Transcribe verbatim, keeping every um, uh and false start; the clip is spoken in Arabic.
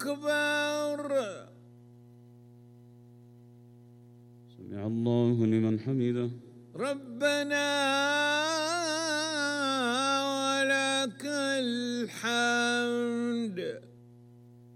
أكبر. سمع الله لمن حمده. ربنا ولك الحمد.